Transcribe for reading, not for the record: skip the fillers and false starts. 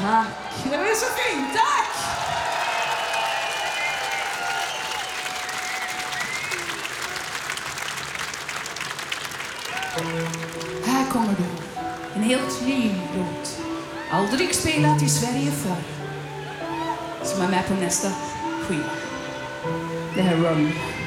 Tack, det var så fint, tack! Här kommer du, en helt ny låt. Aldrig spelat i Sverige förr. Som är med på nästa skiva. Det här Run.